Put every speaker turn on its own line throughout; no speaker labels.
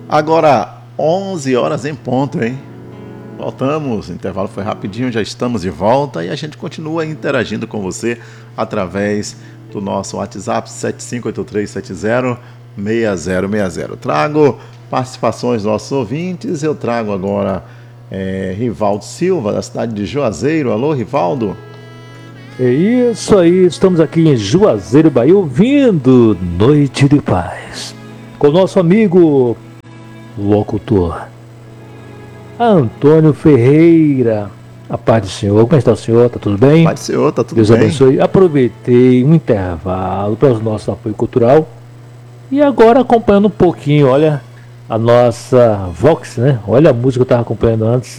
Agora, 11 horas em ponto, hein? Voltamos, o intervalo foi rapidinho, já estamos de volta e a gente continua interagindo com você através do nosso WhatsApp 7583706060. Trago participações dos nossos ouvintes, eu trago agora Rivaldo Silva, da cidade de Juazeiro. Alô, Rivaldo?
É isso aí, estamos aqui em Juazeiro, Bahia, ouvindo Noite de Paz, com o nosso amigo locutor Antônio Ferreira. A paz do Senhor, como está o senhor? Está tudo bem?
A paz do Senhor, está tudo
bem. Deus abençoe. Aproveitei um intervalo para o nosso apoio cultural e agora acompanhando um pouquinho, olha, a nossa Vox, né? Olha a música que eu estava acompanhando antes.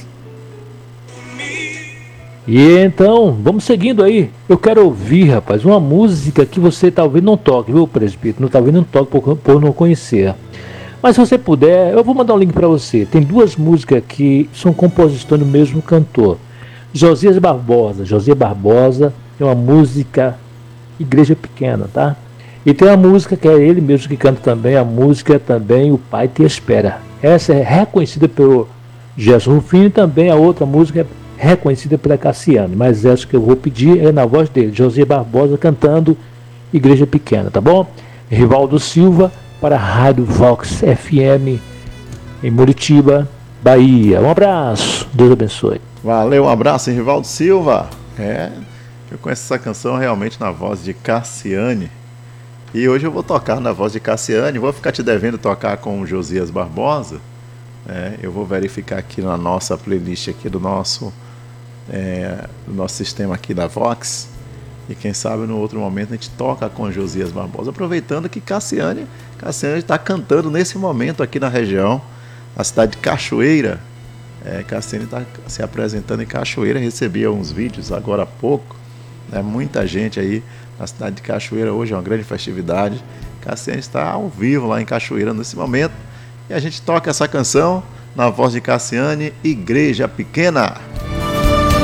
E então, vamos seguindo aí. Eu quero ouvir, rapaz, uma música que você talvez não toque, viu, presbítero? Talvez não toque por não conhecer. Mas se você puder, eu vou mandar um link para você. Tem duas músicas que são composições do mesmo cantor. Josias Barbosa. Josias Barbosa é uma música Igreja Pequena, tá? E tem uma música que é ele mesmo que canta também, a música também O Pai Te Espera. Essa é reconhecida pelo Gerson Rufino e também a outra música é reconhecida pela Cassiane, mas essa que eu vou pedir é na voz dele, Josias Barbosa cantando Igreja Pequena, tá bom? Rivaldo Silva para a Rádio Vox FM em Muritiba, Bahia. Um abraço, Deus abençoe.
Valeu, um abraço, Rivaldo Silva. Eu conheço essa canção realmente na voz de Cassiane. E hoje eu vou tocar na voz de Cassiane, vou ficar te devendo tocar com o Josias Barbosa. Eu vou verificar aqui na nossa playlist aqui do nosso sistema aqui da Vox. E quem sabe no outro momento a gente toca com Josias Barbosa, aproveitando que Cassiane está cantando nesse momento aqui na região, na cidade de Cachoeira. Cassiane está se apresentando em Cachoeira, recebi uns vídeos agora há pouco, muita gente aí na cidade de Cachoeira, hoje é uma grande festividade. Cassiane está ao vivo lá em Cachoeira nesse momento, e a gente toca essa canção na voz de Cassiane, Igreja Pequena.